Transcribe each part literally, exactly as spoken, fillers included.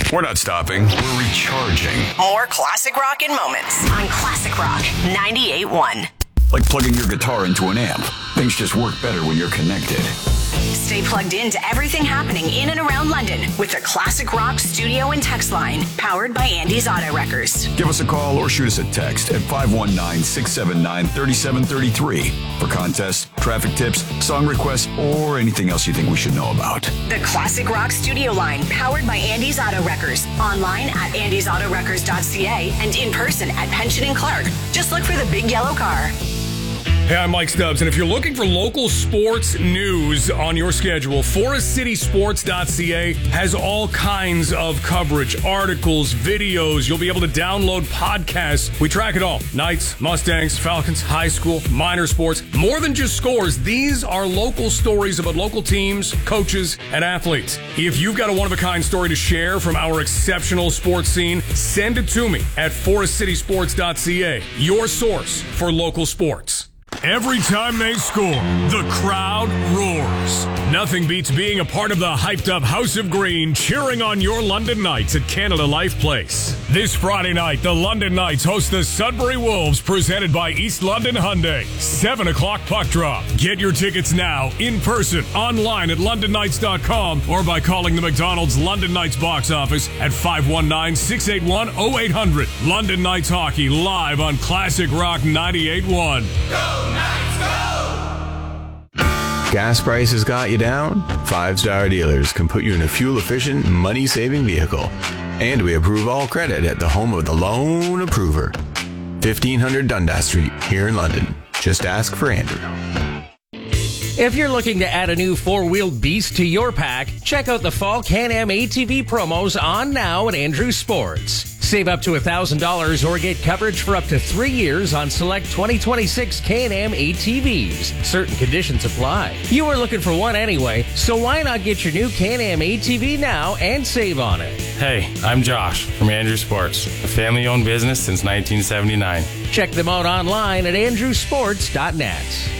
We're not stopping. We're recharging. More classic rock in moments on Classic Rock ninety-eight point one. Like plugging your guitar into an amp. Things just work better when you're connected. Stay plugged in to everything happening in and around London with the Classic Rock studio and text line, powered by Andy's Auto Wreckers. Give us a call or shoot us a text at five one nine, six seven nine, three seven three three for contests, traffic tips, song requests, or anything else you think we should know about. The Classic Rock studio line, powered by Andy's Auto Wreckers. Online at andys auto wreckers dot c a and in person at Pension and Clark. Just look for the big yellow car. Hey, I'm Mike Stubbs, and if you're looking for local sports news on your schedule, forest city sports dot c a has all kinds of coverage, articles, videos. You'll be able to download podcasts. We track it all. Knights, Mustangs, Falcons, high school, minor sports. More than just scores, these are local stories about local teams, coaches, and athletes. If you've got a one-of-a-kind story to share from our exceptional sports scene, send it to me at forest city sports dot c a, your source for local sports. Every time they score, the crowd roars. Nothing beats being a part of the hyped-up House of Green cheering on your London Knights at Canada Life Place. This Friday night, the London Knights host the Sudbury Wolves, presented by East London Hyundai. seven o'clock puck drop. Get your tickets now, in person, online at london knights dot com, or by calling the McDonald's London Knights box office at five one nine, six eight one, oh eight hundred. London Knights Hockey, live on Classic Rock ninety-eight point one. Go! Gas prices got you down? Five Star Dealers can put you in a fuel-efficient, money-saving vehicle. And we approve all credit at the home of the loan approver. fifteen hundred Dundas Street, here in London. Just ask for Andrew. If you're looking to add a new four-wheeled beast to your pack, check out the Fall Can-Am A T V promos on now at Andrew Sports. Save up to one thousand dollars or get coverage for up to three years on select twenty twenty-six Can-Am A T Vs. Certain conditions apply. You were looking for one anyway, so why not get your new Can-Am A T V now and save on it? Hey, I'm Josh from Andrew Sports, a family-owned business since nineteen seventy-nine. Check them out online at andrew sports dot net.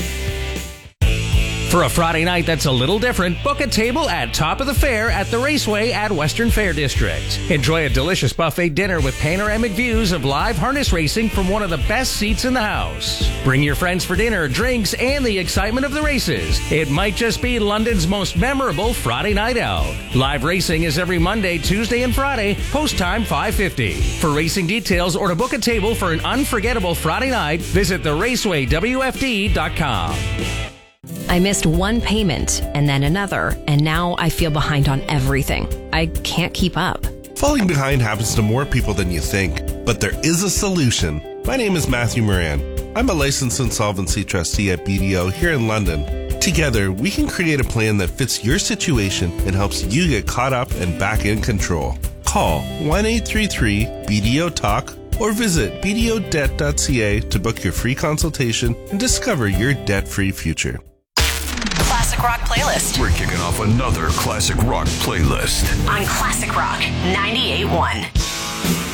For a Friday night that's a little different, book a table at Top of the Fair at the Raceway at Western Fair District. Enjoy a delicious buffet dinner with panoramic views of live harness racing from one of the best seats in the house. Bring your friends for dinner, drinks, and the excitement of the races. It might just be London's most memorable Friday night out. Live racing is every Monday, Tuesday, and Friday. Post time five fifty. For racing details or to book a table for an unforgettable Friday night, visit the raceway w f d dot com. I missed one payment and then another, and now I feel behind on everything. I can't keep up. Falling behind happens to more people than you think, but there is a solution. My name is Matthew Moran. I'm a licensed insolvency trustee at B D O here in London. Together, we can create a plan that fits your situation and helps you get caught up and back in control. Call one eight three three B D O talk or visit b d o debt dot c a to book your free consultation and discover your debt-free future. Classic Rock Playlist. We're kicking off another Classic Rock playlist on Classic Rock ninety-eight point one.